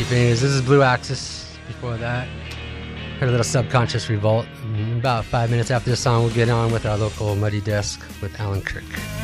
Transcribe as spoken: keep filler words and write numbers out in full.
Itchy Fingers. This is Blue Axis. Before that, heard a little Subconscious Revolt. About five minutes after this song, we'll get on with our local Muddy Desk with Alan Kirk.